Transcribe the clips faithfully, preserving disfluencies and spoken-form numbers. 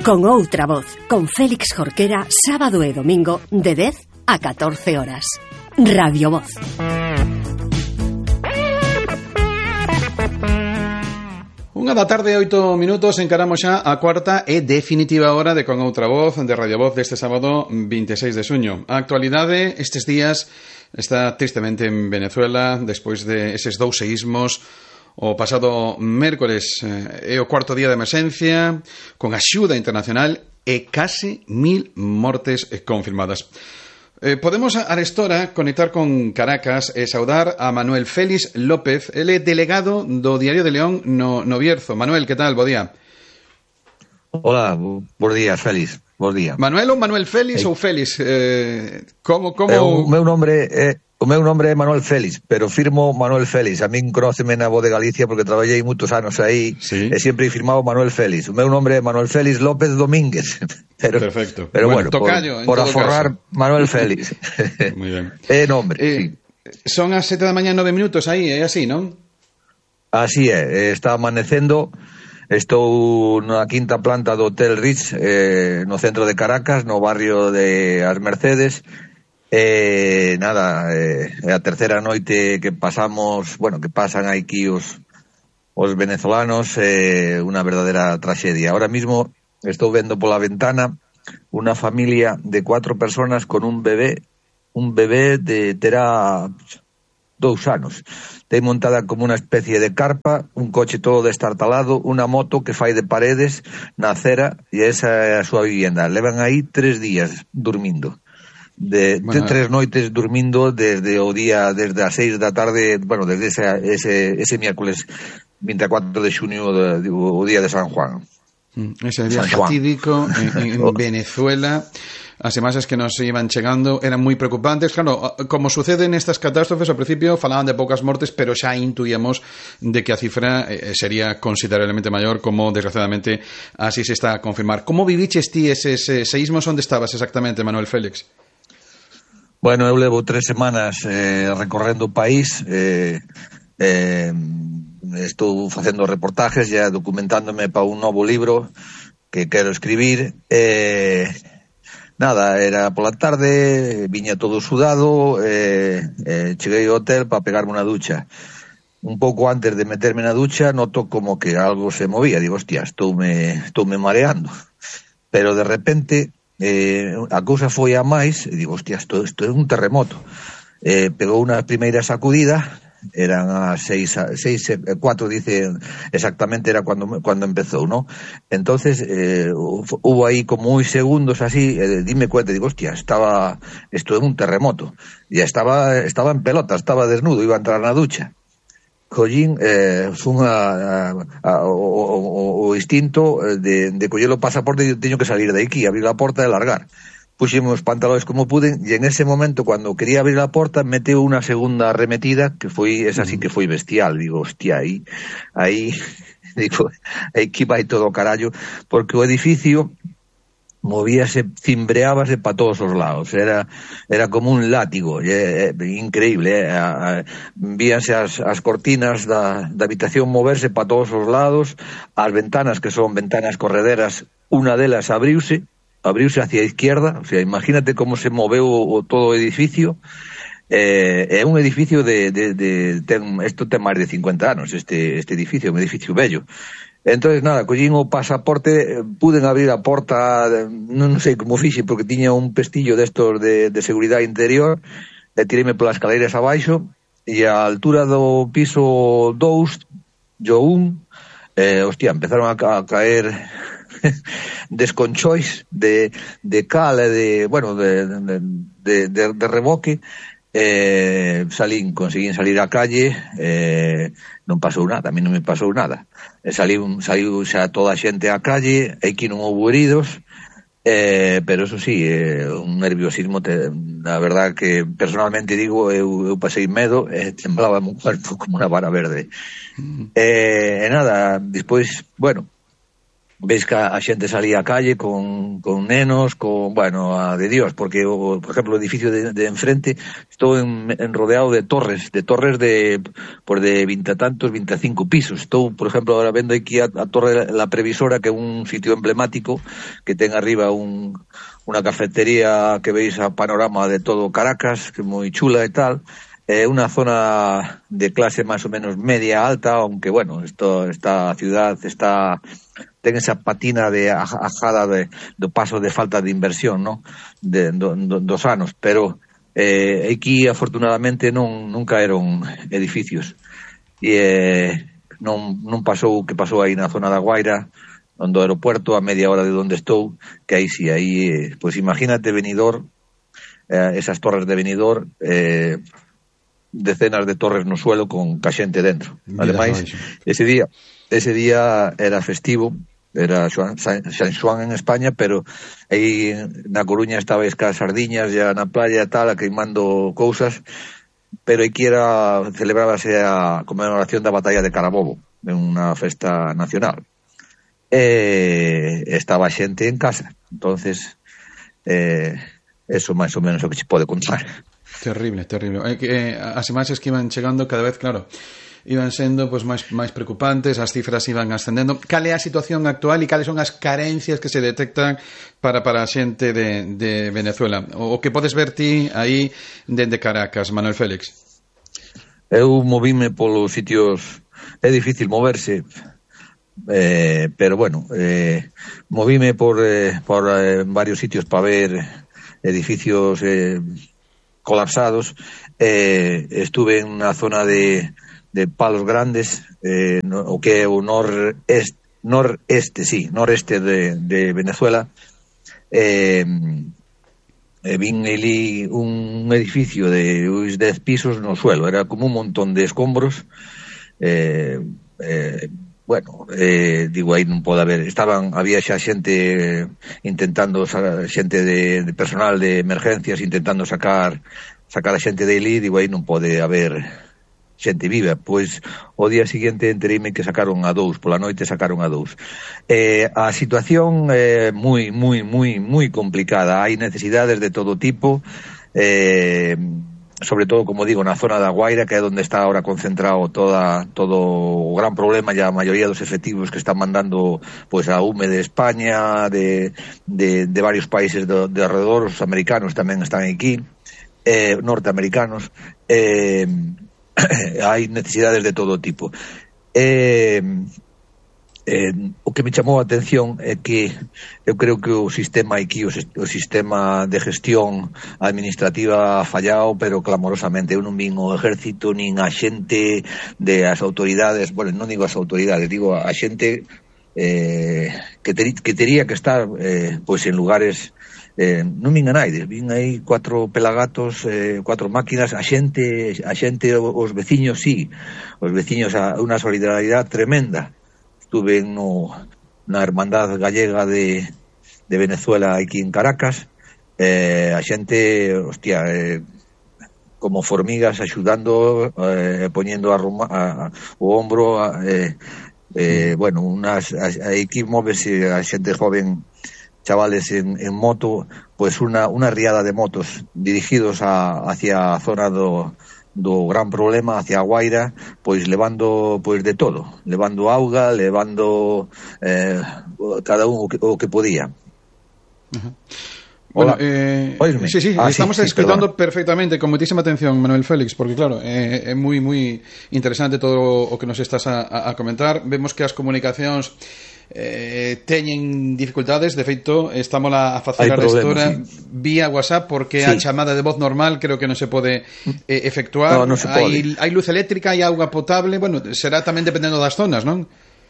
con outra voz, con Félix Jorquera, sábado e domingo de dez a catorce horas. Radio Voz. Unha da tarde, oito minutos, encaramos xa a cuarta e definitiva hora de Con Outra Voz, de Radio Voz, deste sábado veintiséis de xuño. A actualidade estes días está tristemente en Venezuela, despois de eses dous seísmos. O pasado mércores é o cuarto día de emerxencia, con axuda internacional e case mil mortes confirmadas. Eh, podemos arestora conectar con Caracas e saudar a Manuel Félix López, ele é delegado do Diario de León no, no Bierzo. Manuel, que tal? Bo día. Hola, bons días, Félix. Bons días. Manuel ou Manuel Félix hey. ou Félix? Eh, como, como... Eh, o meu nombre é... O meu nombre é Manuel Félix, pero firmo Manuel Félix. A min conóceme na Voz de Galicia porque traballei moitos anos aí, sí. E sempre he firmado Manuel Félix. O meu nombre é Manuel Félix López Domínguez. Pero, perfecto. Pero bueno, bueno tocayo, por, por aforrar caso. Manuel Félix. Muy ben. É nombre, eh, sí. Son as sete da mañá nove minutos aí, é así, non? Así é, está amanecendo. Estou na quinta planta do Hotel Ritz, eh, no centro de Caracas, no barrio de As Mercedes. Eh, nada, é eh, a terceira noite que pasamos, bueno, que pasan aquí os, os venezolanos, eh, unha verdadera traxedia. Ahora mismo estou vendo pola ventana unha familia de cuatro personas con un bebé, un bebé de terá dous anos. Ten montada como unha especie de carpa, un coche todo destartalado, unha moto que fai de paredes na acera, e esa é a súa vivienda. Levan aí tres días dormindo. De, bueno, de tres noites dormindo desde o día, desde as seis da tarde, bueno, desde ese, ese, ese miércoles vinte e catro de xuño, de, de, o día de San Juan. Ese día fatídico en, en Venezuela. As imaxes que nos iban chegando eran moi preocupantes. Claro, como sucede nestas catástrofes, ao principio falaban de poucas mortes, pero xa intuíamos de que a cifra eh, sería considerablemente maior, como desgraciadamente así se está a confirmar. Como viviches ti eses seísmos? Onde estabas exactamente, Manuel Félix? Bueno, eu levo tres semanas eh, recorrendo o país, eh, eh, estou facendo reportajes, ya documentándome para un novo libro que quero escribir. Eh, nada, era pola tarde, viña todo sudado, eh, eh, cheguei ao hotel para pegarme unha ducha. Un pouco antes de meterme na ducha noto como que algo se movía, digo, hostia, estoume, estoume mareando. Pero de repente... Eh, a cousa foi a máis e digo, hostia, isto, isto é un terremoto. Eh, pegou unha primeira sacudida, eran as seis, seis, cuatro, dice exactamente, era cando, cando empezou, ¿no? Entonces eh, hubo aí como uns segundos así, eh, dime cuenta, digo, hostia, estaba, isto é un terremoto. E estaba, estaba en pelota, estaba desnudo, iba a entrar na ducha. Collín, eh, fun a, a, a, o, o instinto de, de coller o pasaporte e teño que salir de aquí, abrir a porta e largar. Puxemos os pantalones como pude e en ese momento, cando quería abrir a porta, meteu unha segunda arremetida que foi, esa sí que foi bestial. Digo, hostia, aí, aí, digo, aquí vai todo o carallo, porque o edificio movíase, cimbreábase para todos os lados, era era como un látigo, é, é, increíble, é, a, a, víanse as, as cortinas da, da habitación moverse para todos os lados, as ventanas, que son ventanas correderas, unha delas abriuse, abriuse hacia a izquierda, o sea, imagínate como se moveu o, todo o edificio. Eh, é un edificio de, de, de ten, esto ten máis de cincuenta anos, este, este edificio, un edificio bello. Entonces, nada, collín o pasaporte, puden abrir a porta, non sei como fixe, porque tiña un pestillo destos de, de seguridade interior, e tireime polas escaleras abaixo, e a altura do piso dous, yo un, eh, hostia, empezaron a, a caer desconchois de, de cal e de, bueno, de, de, de, de, de reboque. Eh, salín, conseguín salir á calle, eh, non pasou nada, a mí non me pasou nada. Eh, saliu, saliu xa toda a xente á calle, aquí non houve heridos, eh, pero eso sí, eh, un nerviosismo, te, na verdad que personalmente digo, eu, eu pasei medo, eh, temblaba un cuerpo como unha vara verde. Mm. Eh, e nada, despois, bueno, veis que a xente salía á calle con, con nenos, con, bueno, a de Dios, porque, o, por exemplo, o edificio de, de enfrente, estou en, en rodeado de torres, de torres de, por de vinte tantos, veinticinco pisos. Estou, por exemplo, ahora vendo aquí a, a Torre La Previsora, que é un sitio emblemático, que ten arriba un, unha cafetería que veis a panorama de todo Caracas, que é moi chula e tal. É unha zona de clase máis ou menos media alta, aunque, bueno, esto, esta ciudad está... ten esa patina de ajada de, do paso de falta de inversión, ¿no? De, do, do, dos anos, pero eh, aquí afortunadamente non, non caeron edificios e eh, non, non pasou o que pasou aí na zona da Guaira, onde o aeropuerto, a media hora de onde estou, que aí sí, aí, eh, pues imagínate Benidorm, eh, esas torres de Benidorm, eh, decenas de torres no suelo con ca xente dentro. Ademais, ese día ese día era festivo, era San Xoán en España, pero aí na Coruña estabais ca sardiñas ya na playa e tal, a queimando cousas, pero aquí era, celebrábase a conmemoración da batalla de Carabobo, en unha festa nacional. E estaba xente en casa, entonces eh, eso máis ou menos o que se pode contar. Terrible, terrible. Eh, eh, as imaxes que iban chegando cada vez, claro, iban sendo pois máis máis preocupantes, as cifras iban ascendendo. Cal é a situación actual e cales son as carencias que se detectan para para a xente de, de Venezuela? O, o que podes ver ti aí dende Caracas, Manuel Félix? Eu movíme polos sitios, é difícil moverse, eh, pero bueno, eh, movíme por, eh, por eh, varios sitios para ver edificios eh, colapsados. Eh, estuve en unha zona de, de Palos Grandes, eh, no, o que é o noreste, noreste, sí, noreste de, de Venezuela. Eh, eh, vin ali un edificio de uns dez pisos no suelo, era como un montón de escombros. Eh, eh, bueno, eh, digo, aí non pode haber, estaban, había xa xente intentando, xente de, de personal de emergencias intentando sacar sacar a xente de ali, digo, aí non pode haber xente viva. Pois o día seguinte entereime que sacaron a dous, pola noite sacaron a dous. Eh, a situación é eh, moi, moi, moi, moi complicada, hai necesidades de todo tipo, eh, sobre todo, como digo, na zona da Guaira, que é onde está ahora concentrado toda, todo o gran problema, e a maioría dos efectivos que están mandando pues, a U M E de España, de, de, de varios países de, de alrededor, os americanos tamén están aquí, eh, norteamericanos, eh, hai necesidades de todo tipo. Eh, Eh, o que me chamou a atención é que eu creo que o sistema aquí, o, o sistema de gestión administrativa ha fallado, pero clamorosamente. Eu non vin o ejército nin a xente de as autoridades, bueno, non digo as autoridades, digo a xente eh, que, ter, que tería que estar eh, pois en lugares, eh, non vin a naide, vin aí cuatro pelagatos, eh, cuatro máquinas, a xente, a xente, os veciños sí, os veciños, a unha solidaridade tremenda. Estuve no, na Hermandad Gallega de, de Venezuela aquí en Caracas, eh, a xente, hostia, eh, como formigas axudando, eh, poñendo a, a, o hombro, a, eh, eh, bueno, unas, a, a aquí móvese a xente joven, chavales en, en moto, pues una, una riada de motos dirigidos a, hacia a zona do do gran problema, hacia a Guaira, pois levando pois de todo, levando auga, levando eh, cada un o que, o que podía. Uh-huh. Bueno, eh, sí, sí, ah, estamos sí, escuchando sí, perfectamente, con muchísima atención, Manuel Félix, porque claro, é eh, moi moi interesante todo o que nos estás a, a comentar. Vemos que as comunicacións eh, teñen dificultades, de feito estamos a facer a restora sí. vía WhatsApp, porque sí. a chamada de voz normal creo que non se pode eh, efectuar. No, no se pode. Hai, hai luz eléctrica, hai auga potable, bueno, será tamén dependendo das zonas, non?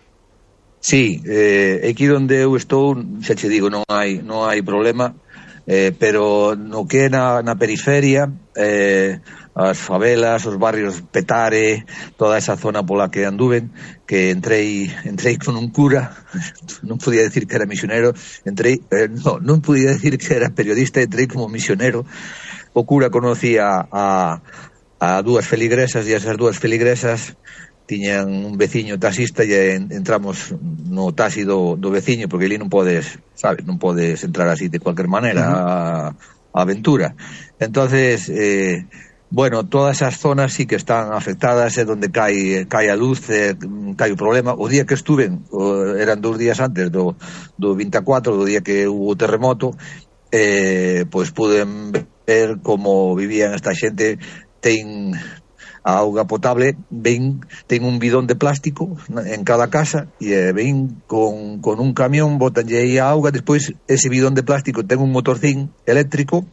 Sí, eh, aquí onde eu estou, xa che digo, non hai non hai problema. Eh, pero no que é na, na periferia, eh, as favelas, os barrios Petare, toda esa zona pola que anduven, que entrei entrei con un cura, non podía decir que era misionero, entrei, eh, no, non podía decir que era periodista, entrei como misionero. O cura conocía a, a dúas feligresas, e esas dúas feligresas tiñan un veciño taxista e entramos no taxi do, do veciño, porque ali non podes, sabes, non podes entrar así de cualquier maneira uh-huh. a, a aventura. Entonces, eh, bueno, todas esas zonas sí que están afectadas, é donde cae, cae a luz, eh, cae o problema. O día que estuven, eran dous días antes do, do veinticuatro, do día que hubo terremoto, eh, pois puden ver como vivían esta xente. Ten a auga potable, ven, ten un bidón de plástico en cada casa e eh, ven con, con un camión, botanlle aí a auga, despois ese bidón de plástico ten un motorcín eléctrico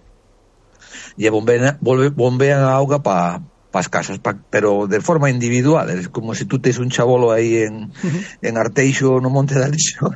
e bombean, bombean a auga para pa as casas, pa, pero de forma individual. É como se tú tes un chabolo aí en, uh-huh. en Arteixo, no Monte de Alixo,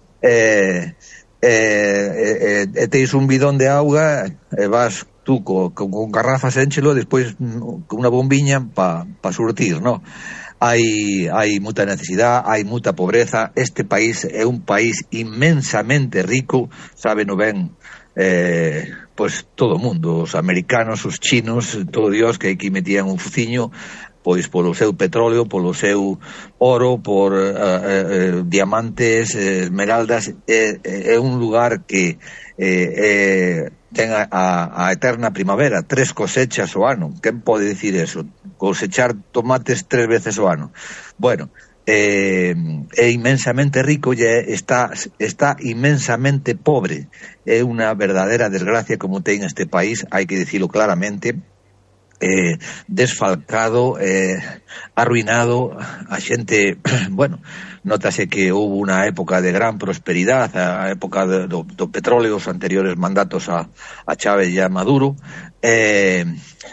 eh, eh, eh, eh, tes un bidón de auga e vas tú co, con, con garrafas énchelo, despois con unha bombiña para pa surtir, no? Hai, hai moita necesidade, hai moita pobreza. Este país é un país inmensamente rico, sabe no ben eh, pois todo o mundo, os americanos, os chinos, todo Dios, que aquí metían un fuciño pois polo seu petróleo, polo seu oro, por uh, uh, diamantes, uh, esmeraldas. É, é un lugar que eh, eh, ten a, a, a eterna primavera, tres cosechas o ano. Quen pode dicir eso? Cosechar tomates tres veces o ano. Bueno, eh, é inmensamente rico e está, está inmensamente pobre. É unha verdadera desgracia como ten este país, hai que dicilo claramente. Eh, desfalcado, eh, arruinado, a xente, bueno, nótase que houve unha época de gran prosperidade, a época de, do, do petróleo, os anteriores mandatos a, a Chávez e a Maduro, eh,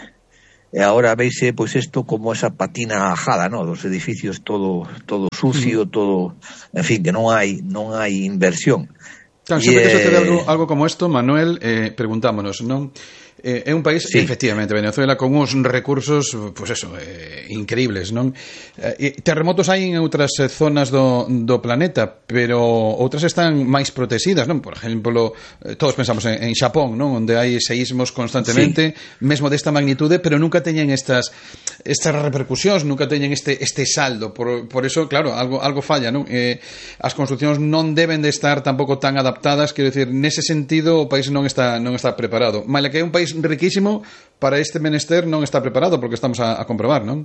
e agora veise pois isto como esa patina ajada, no, dos edificios todo todo sucio, mm. todo, en fin, que non hai non hai inversión. Claro, sempre que sucede algo, algo como isto, Manuel, eh, preguntámonos, non? Eh, é un país, sí. efectivamente, Venezuela, con uns recursos, pois pues eso, eh, increíbles, non? Eh, terremotos hai en outras zonas do, do planeta, pero outras están máis protegidas, non? Por exemplo, eh, todos pensamos en, en Xapón, non? Onde hai seísmos constantemente, sí. mesmo desta magnitude, pero nunca teñen estas estas repercusións, nunca teñen este este saldo. Por, por eso, claro, algo algo falla, non? Eh, as construcións non deben de estar tampouco tan adaptadas, quero dicir, nese sentido o país non está non está preparado. Maila que é un país riquísimo, para este menester non está preparado, porque estamos a, a comprobar, non?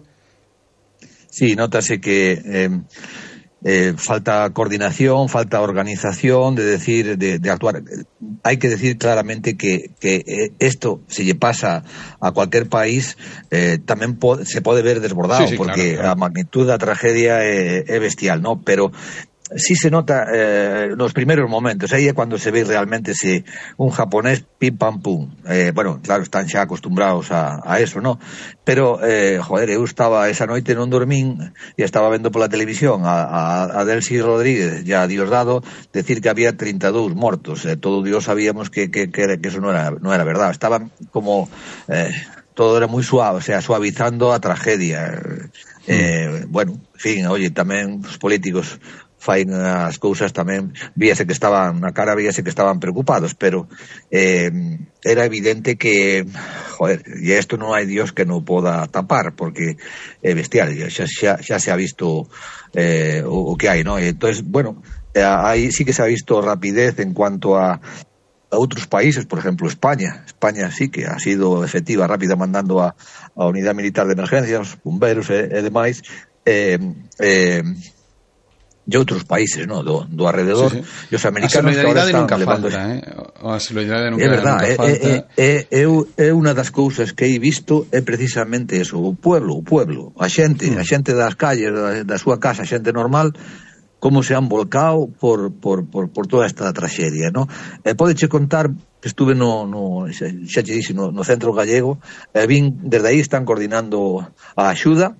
Sí, notase que eh, eh, falta coordinación, falta organización, de decir, de, de actuar. Hai que decir claramente que, que eh, esto, se lle pasa a cualquier país, eh, tamén po- se pode ver desbordado, sí, sí, porque claro, claro. A magnitud da tragedia é, é bestial, ¿no? Pero sí se nota eh, nos primeros momentos, aí é cando se ve realmente se un japonés pim pam pum, eh, bueno, claro, están xa acostumbrados a, a eso, ¿no? Pero, eh, joder, eu estaba esa noite non dormín e estaba vendo pola televisión a, a, a Delcy Rodríguez e a Diosdado decir que había treinta e dous mortos, eh, todo Dios sabíamos que, que, que, que eso non era, non era verdad, estaban como eh, todo era moi suave, o sea, suavizando a tragedia, eh, mm. bueno, en fin, oye, tamén os políticos fain as cousas tamén, víase que estaban na cara, víase que estaban preocupados, pero eh, era evidente que, joder, e isto non hai Dios que non poda tapar, porque é bestial, xa, xa, xa se ha visto eh, o, o que hai, ¿no? Entonces, bueno, eh, aí sí que se ha visto rapidez en cuanto a a outros países, por exemplo, España. España sí que ha sido efectiva, rápida, mandando a, a unidade militar de emergencias, bomberos e, e demais, eh, eh, e outros países, no, do, do alrededor, sí, sí. E os americanos que agora están nunca levando... falta, eh? A solidaridade nunca, é verdad, nunca é, falta. É, é, é, é unha das cousas que he visto é precisamente eso, o pueblo, o pueblo, a xente, mm. a xente das calles, da, da súa casa, a xente normal, como se han volcado por, por, por, por toda esta traxedia, no? Eh, podeche contar que estuve no, no xa te dixi, no, no centro gallego, e eh, vin, desde aí están coordinando a axuda,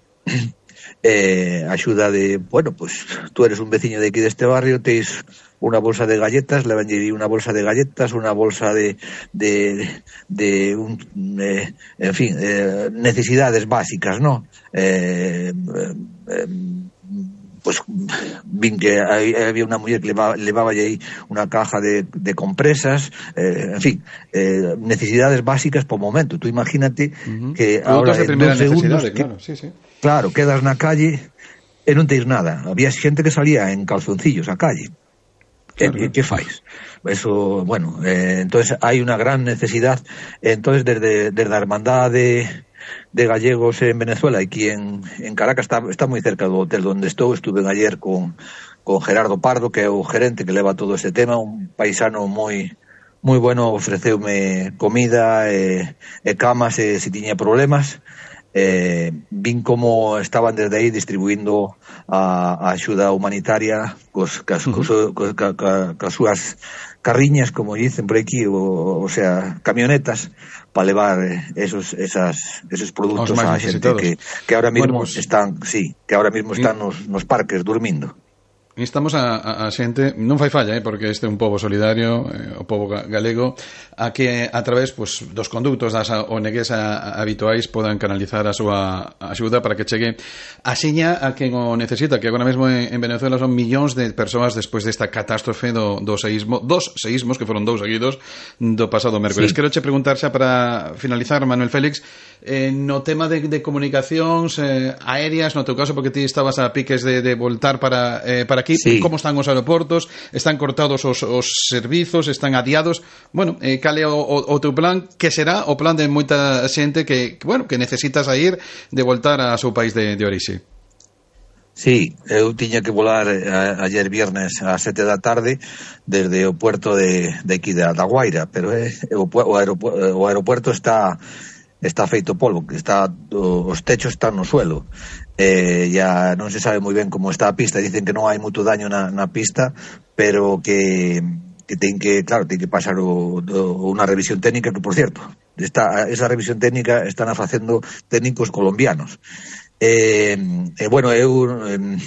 eh, axuda de, bueno, pues tú eres un veciño de aquí deste barrio, teis unha bolsa de galletas, le venlle unha bolsa de galletas, unha bolsa de de, de un, eh, en fin, eh, necesidades básicas, ¿no? Eh, eh, pues vin que había una muller que levaba, levaba aí unha caja de, de compresas, eh, en fin, eh, necesidades básicas por momento. Tú imagínate uh-huh. que ahora en dos segundos que, claro, sí, sí. claro, quedas na calle e non tens nada. Había xente que salía en calzoncillos á calle. Claro. ¿Qué, ¿Qué fais? Eso, bueno, eh, entonces hay una gran necesidad. Entonces desde, desde a Hermandad de de gallegos en Venezuela, aquí en, en Caracas, está, está moi cerca do hotel onde estou. Estuve ayer con, con Gerardo Pardo, que é o gerente que leva todo ese tema, un paisano moi moi bueno, ofreceume comida e, e camas e se tiña problemas. Eh, vin como estaban desde aí distribuindo a, a axuda humanitaria cos, cas, cos, cos, ca, ca, cas súas carriñas, como dicen por aquí, o, o sea, camionetas, para levar esos, esas, esos productos a xente que, que ahora mismo bueno, pues, están, sí, que ahora mismo están nos, nos parques durmindo. Instamos a, a, a xente, non fai falla, eh, porque este é un pobo solidario, eh, o pobo galego, a que a través pues, dos conductos das O N Gs habituais podan canalizar a súa axuda para que chegue a xiña a quen o necesita, que agora mesmo en, en Venezuela son millóns de persoas despois desta catástrofe do, do seísmo, dos seísmos que foron dous seguidos do pasado mércoles. Sí. Quero che preguntar xa para finalizar, Manuel Félix, eh, no tema de, de comunicacións eh, aéreas, no teu caso, porque ti estabas a piques de, de voltar para, eh, para aquí, sí. Como están os aeroportos? Están cortados os, os servizos? Están adiados? Bueno, eh, cal é o, o, o teu plan? Que será o plan de moita xente que, que, bueno, que necesita sair de voltar ao seu país de, de orixe? Sí, eu tiña que volar a, ayer viernes a sete da tarde desde o puerto de, de aquí da, da Guaira, pero eh, o, o, aeropuerto, o aeropuerto está está feito polvo, que está os techos están no suelo. Eh, ya non se sabe moi ben como está a pista. Dicen que non hai moito daño na, na pista, pero que que ten que, claro, ten que pasar o, o, unha revisión técnica, que por cierto, esta, esa revisión técnica están a facendo técnicos colombianos. Eh, eh, bueno, eu eh,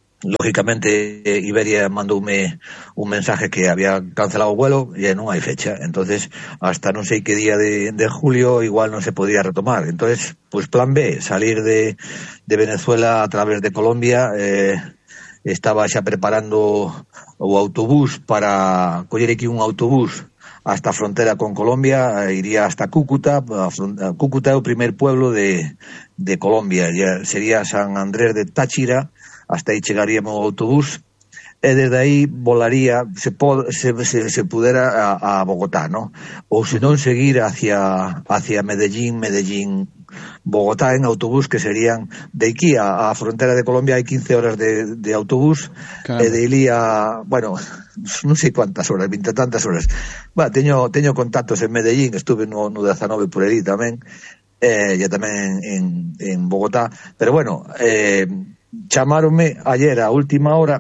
lógicamente Iberia mandoume un mensaje que había cancelado o vuelo e non hai fecha, entonces hasta non sei que día de, de julio igual non se podía retomar. Entonces, pues plan B, salir de, de Venezuela a través de Colombia. eh, estaba xa preparando o autobús para coller aquí un autobús hasta a frontera con Colombia, iría hasta Cúcuta. Cúcuta é o primer pueblo de, de Colombia, ya sería San Andrés de Táchira, hasta aí chegaríamos ao autobús e desde aí volaría, se, pod, se, se, se pudera a, a Bogotá, ¿no? Ou se non seguir hacia, hacia Medellín, Medellín, Bogotá en autobús, que serían de aquí a, a frontera de Colombia hai quince horas de, de autobús, claro. E de Ilí a, bueno, non sei cuántas horas, vinte tantas horas. Bueno, teño, teño contactos en Medellín, estuve no, no dezanove por aí tamén, eh, e tamén en, en Bogotá, pero bueno, eh, chamáronme ayer a última hora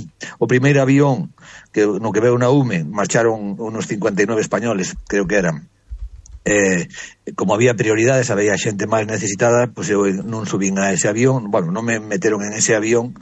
o primeiro avión que no que veo na U M E, marcharon unos cincuenta y nueve españoles, creo que eran. Eh, como había prioridades, había xente máis necesitada, pois pues eu non subín a ese avión, bueno, non me meteron en ese avión.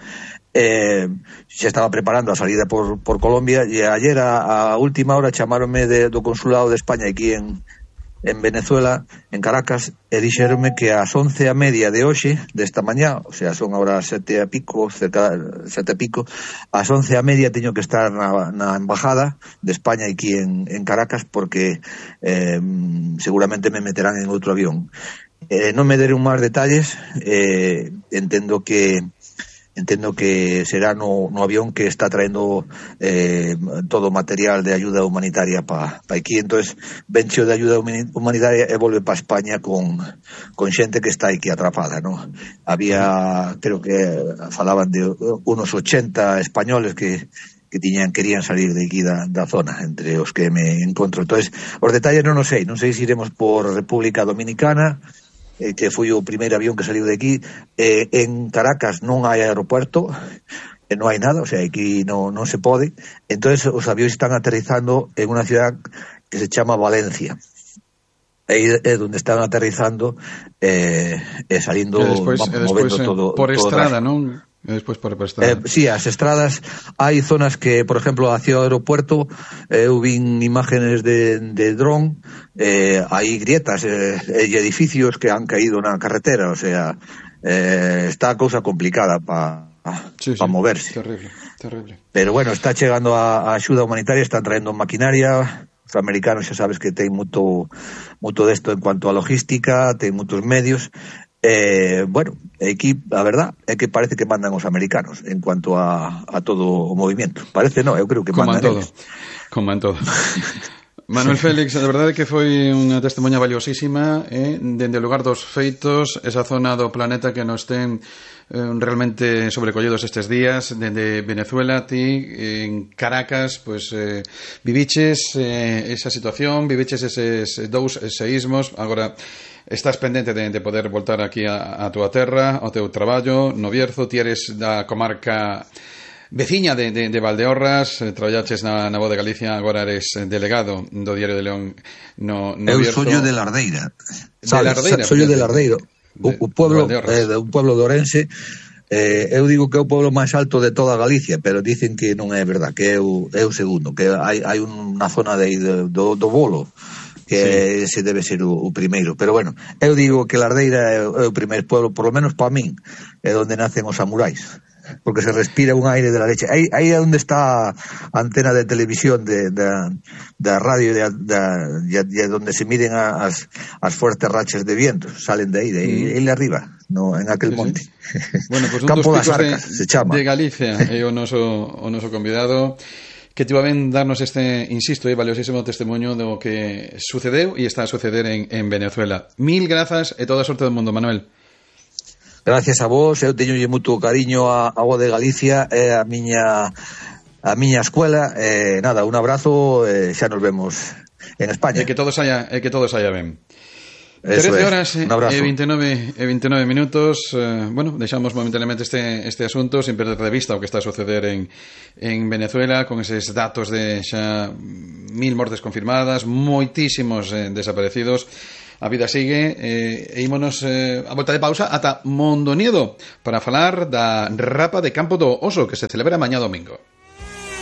Eh, xa estaba preparando a salida por, por Colombia, e ayer a, a última hora chamáronme de, do Consulado de España aquí en en Venezuela, en Caracas, e dixeronme que ás once a media de hoxe, desta mañá, o sea, son agora sete a pico, cerca, sete a pico, ás once a media teño que estar na, na embajada de España aquí en, en Caracas, porque eh, seguramente me meterán en outro avión. Eh, non me deron máis detalles, eh, entendo que Entendo que será no, no avión que está traendo eh, todo o material de ayuda humanitaria para pa aquí. Entonces, vencho de ayuda humanitaria e volve para España con, con xente que está aquí atrapada, ¿no? Había, creo que falaban de unos ochenta españoles que que tiñan querían salir de aquí da, da zona, entre os que me encontro. Entonces, os detalles non o sei, non sei se iremos por República Dominicana, eh, que foi o primeiro avión que saliu de aquí. Eh, en Caracas non hai aeropuerto, eh, non hai nada, o sea, aquí non, non se pode. Entonces os avións están aterrizando en unha ciudad que se chama Valencia. Aí é onde están aterrizando eh, e salindo, después, vamos, después, movendo eh, todo por todo estrada, non? E despois por estrada. Eh, sí, as estradas, hai zonas que, por exemplo, hacia o aeropuerto, eh, eu vin imágenes de, de dron, eh, hai grietas eh, e edificios que han caído na carretera, o sea, eh, está a cousa complicada para para sí, sí, pa moverse. Terrible, terrible. Pero bueno, está chegando a, a axuda humanitaria, están traendo maquinaria. Os americanos xa sabes que ten moito moito desto en cuanto a logística, ten moitos medios. Eh, bueno, aquí a verdad é que parece que mandan os americanos en cuanto a, a todo o movimento. Parece, no, eu creo que como mandan en todo. eles. Como en todo. Manuel Félix, de verdade que foi unha testemunha valiosísima, eh? Dende o lugar dos feitos, esa zona do planeta que nos ten eh, realmente sobrecollidos estes días, dende Venezuela, ti en Caracas, pues eh, viviches eh, esa situación, viviches eses dous seísmos, agora estás pendente de, de poder voltar aquí a, a túa terra, ao teu traballo, no Bierzo, ti eres da comarca veciña de, de, de Valdeorras, eh, traballaches na, na Voz de Galicia, agora eres delegado do Diario de León no, no Eu Bierzo. soy de Lardeira. De Lardeira. Soy de Lardeiro. De, o, o pueblo, de eh, de un pueblo de Ourense. Eh, eu digo que é o pueblo máis alto de toda Galicia, pero dicen que non é verdad, que é o, é o segundo, que hai, hai unha zona de, de, do, do Bolo que sí. Ese debe ser o, o primeiro, pero bueno, eu digo que Lardeira é, é o primeiro pueblo, por lo menos para min, é onde nacen os samurais, porque se respira un aire de la leche. Aí, aí é onde está a antena de televisión de, de, da radio de, de, de, de donde se miden as, as fuertes rachas de viento, salen de aí, de aí, mm. aí arriba, no, en aquel sí, monte. Sí. Bueno, pues un Campo dos das Arcas, de, se chama. De Galicia, é o noso, o noso convidado, que te va ben darnos este, insisto, eh, valiosísimo testemunho do que sucedeu e está a suceder en, en Venezuela. Mil grazas e toda a sorte do mundo, Manuel. Gracias a vos, eu teño moito cariño a, a Voz de Galicia e a miña a miña escuela, e nada, un abrazo, e xa nos vemos en España. E que todos haya, e que todos haya ben. Eso trece es. horas Un abrazo. e veintinueve, e veintinueve minutos. eh, Bueno, deixamos momentáneamente este, este asunto sin perder de vista o que está a suceder en, en Venezuela, con eses datos de xa mil mortes confirmadas, moitísimos eh, desaparecidos. A vida sigue, eh, e ímonos eh, a volta de pausa ata Mondoniedo para falar da Rapa de Campo do Oso, que se celebra mañá domingo.